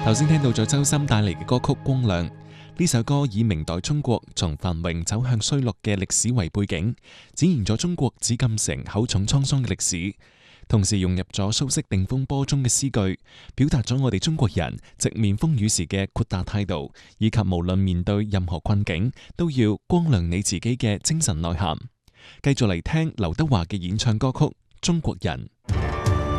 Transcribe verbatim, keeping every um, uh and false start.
頭先聽到咗周深帶嚟嘅歌曲《光亮》，呢首歌以明代中國從繁榮走向衰落嘅歷史為背景，展現咗中國紫禁城厚重滄桑嘅歷史，同時融入咗蘇軾定風波中嘅詩句，表達咗我哋中國人直面風雨時嘅豁達態度，以及無論面對任何困境都要光亮你自己嘅精神內涵。繼續嚟聽劉德華嘅演唱歌曲《中國人》。